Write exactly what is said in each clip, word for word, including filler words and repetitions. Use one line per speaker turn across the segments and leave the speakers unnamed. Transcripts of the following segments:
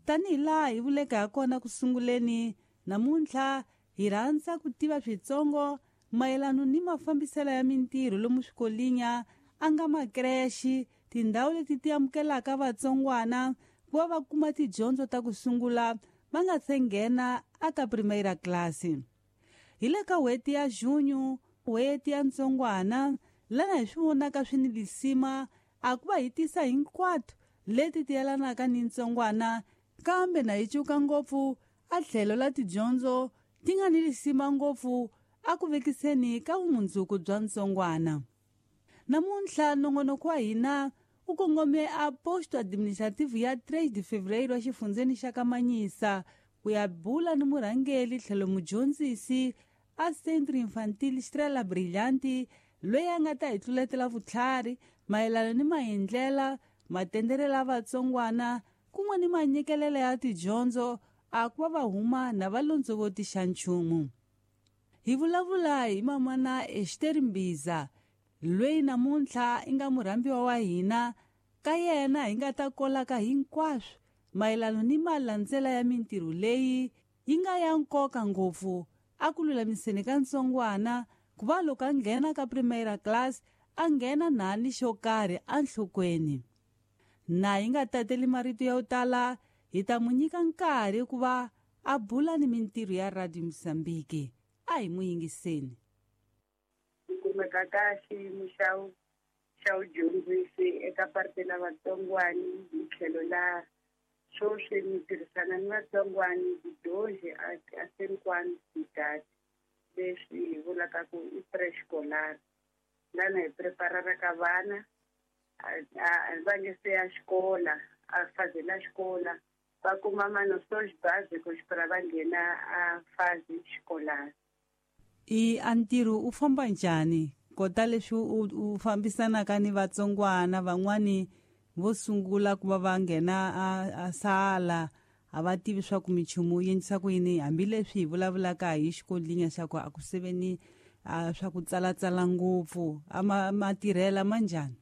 Tanihi laha hi vuleka ha kona ku sunguleni, namuntlha hi rhandza ku tiva switsongo mayelana ni mafambiselo ya mintirho lomu swikolinya a nga makreshi, tindhawu leti ti amukelaka vatsongwana ku va va kuma tidyondzo ta ku sungula va nga se nghena aka primera klasi. Hi le ka n'hweti ya Junyu, n'hweti ya ntsongwana, lana hi swi vonaka swi ni lisima a ku va hi tisa hinkwato leti ti yelanaka ni ntsongwana, kambe na hi cuka ngopfu a tlhelo la tidyondzo ti nga ni lisima ngopfu a ku vekiseni ka vumundzuku bya ntsongwana. Namuntlha nongonoko wa hina u kongome a posto administrative ya três de fevereiro wa xifundzeni xa Kamanyisa ku ya bula ni murhangeli tlhelo mudyondzisi a Centro Infantil Strela Brilhante loyi a nga ta hi tluletela vutlhari mayelana ni maendlela matendere la vatsongwana kun'we ni manyikelelo ya tidyondzo a ku va va huma na valondzovoti xa nchumu. Hi vulavula hi mamana Esther Mbiza loyi namuntlha i nga murhambiwa wa hina, ka yena hi nga ta kolaka hinkwaswo mayelana ni malandzela ya mintirho leyi yi nga ya nkoka ngopfu a ku lulamiseni ka ntsongwana ku va loko a nghena ka primera class a nghena na ni xo karhi enhlokweni. Na hi nga tateli marito yo tala, hi ta mu nyika nkarhi ku va a bula ni mintirho ya Radio Mozambique. A hi mu yingiseni.
Kumeka ka xiyimo xa xa udyondzisi eka parte la vatsongwani hi tlhelo la swoswi mi tirhisana ni vatsongwani Bidonge a Senkwani Sidati, leswi hi vulaka ku i preescolar. Lana hi preparaka vana va nge se ya xikola, a fazela xikola va kuma manosoxi bazi ku xipira va nghena a fazi xikolari.
I a ntirho u famba njhani kota leswi u, u fambisanaka ni vatsongwana van'wani vo sungula ku va va nghena a, a sala a va tivi swa ku minchumu yi endlisa ku yini, hambileswi hi vulavulaka hi xikolinya xa ku a ku seveni a swa ku tsalatsala ngopfu a ma, matirhela ma njhani?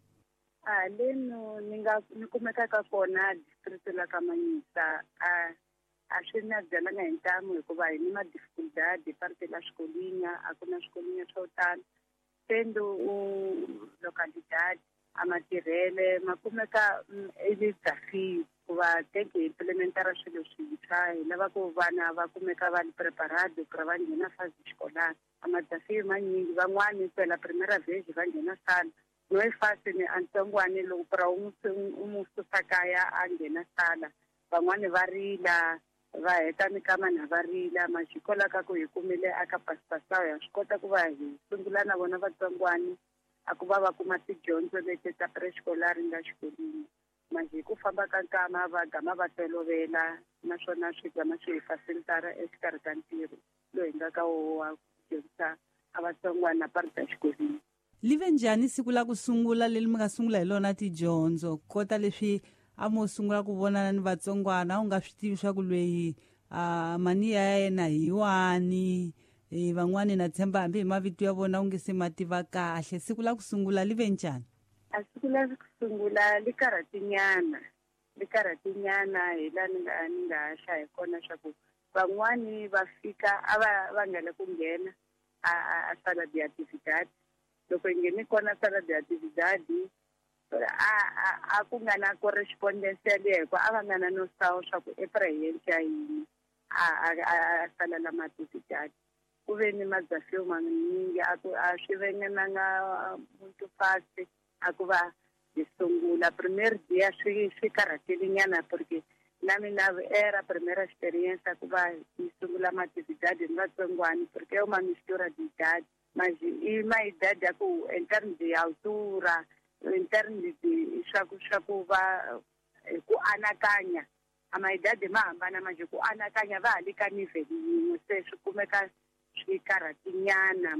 A leno ni nga ni kumekaka kona district la Kamanyisa a a swi na byalanga hi ntamu hikuva hi ni madificultadi parte la xikolinya a ku na xikolinya swo tala, sendo u localidade a matirhele ma kumeka edzafi ku va teke hi implementara swilo swintshwa hi lava ku vana va kumeka va ni preparado ku va nghena fazi xikolari. A madzafi manyingi van'wani pela primera vez va nghena sala no e fasi ni antsongwani loko pra u mu susa kaya a nghena sala, van'wani va rila va heta mikama na va rila ma xikola ka ku hi kumile aka pasipasa ya swi kota ku va hi sungula na vona vatsongwani a ku va va kuma tidyondzo leti ta preescolar nga xikolweni. Ma hi ku famba ka nkama va gama va tolovela naswona swi gama swi hi fasilitara exikarhi ka ntirho loyi hi nga ka wo wa dyondzisa a vatsongwana parte ya xikolweni.
Live njhani siku la ku sungula leri mi nga sungula hi lona tidyondzo kota leswi a mo sungula ku vonana ni vatsongwana u nga swi tivi swa ku lweyi a mani ya yena hi wani, e, van'wani na tshemba hambi hi mavito ya vona u nge se mativa kahle. Siku la ku sungula live njhani?
A siku la ku sungula li karhatinyana li karhatinyana hi la ni nga ni nga xa hi kona swa ku van'wani va fika a va va nga le ku nghena a sala di actividade. Loko hi ngheni kona sala di actividade a a ku nga na correspondence leko a va nga na no sawo swa ku eprehenti ya yini a a sala la matisitati ku ve ni madzafio manyingi a ku a swi vengenanga muntu fast a ku va hi sungula primer dia swi swi karhatelinyana porque na mina era primera experience ku va hi sungula matisitati ni vatsongwani porque eu uma mistura de idade, mas e uma idade ya ku em termos de altura, em termos de swa ku swa ku va ku anakanya a maidade ma hambana manje ku anakanya va halika nivheli yin'we se swi kumeka swi karhatinyana